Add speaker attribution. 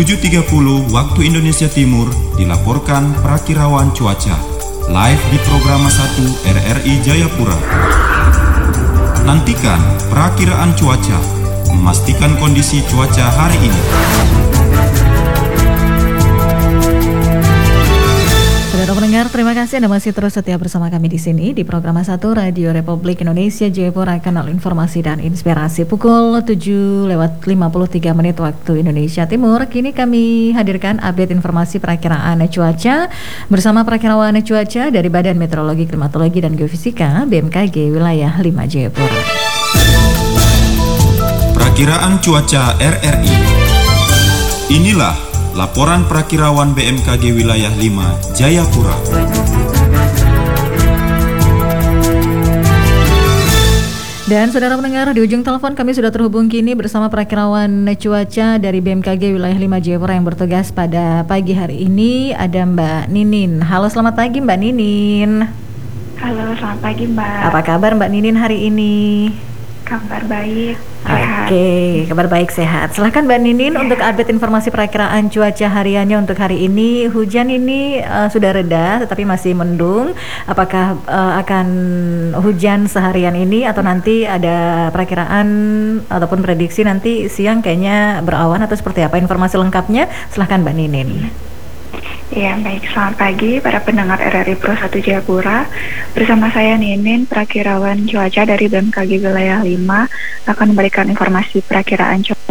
Speaker 1: 7.30 waktu Indonesia Timur dilaporkan Prakirawan Cuaca live di Programa 1 RRI Jayapura. Nantikan perakiraan cuaca, memastikan kondisi cuaca hari ini.
Speaker 2: Saudara pendengar, terima kasih Anda masih terus setia bersama kami di sini di Programa 1 Radio Republik Indonesia Jayapura, kanal informasi dan inspirasi. Pukul 7:53 waktu Indonesia Timur. Kini kami hadirkan update informasi perakiraan cuaca bersama perakirawan cuaca dari Badan Meteorologi, Klimatologi dan Geofisika BMKG wilayah 5 Jayapura.
Speaker 1: Perakiraan cuaca RRI. Inilah laporan Prakirawan BMKG wilayah 5 Jayapura.
Speaker 2: Dan saudara pendengar, di ujung telepon kami sudah terhubung kini bersama Prakirawan cuaca dari BMKG wilayah 5 Jayapura yang bertugas pada pagi hari ini. Ada Mbak Ninin. Halo, selamat pagi Mbak Ninin.
Speaker 3: Halo, selamat pagi Mbak.
Speaker 2: Apa kabar Mbak Ninin hari ini?
Speaker 3: Kabar baik, sehat.
Speaker 2: Oke, kabar baik, sehat. Silahkan Mbak Ninin untuk update informasi perakiraan cuaca hariannya untuk hari ini. Hujan ini sudah reda tetapi masih mendung. Apakah akan hujan seharian ini atau nanti ada perakiraan ataupun prediksi nanti siang kayaknya berawan atau seperti apa? Informasi lengkapnya silahkan Mbak Ninin.
Speaker 3: Ya, baik. Selamat pagi para pendengar RRI Pro 1 Jayapura. Bersama saya Ninin, perakirawan cuaca dari BMKG wilayah 5 akan memberikan informasi perakiraan cuaca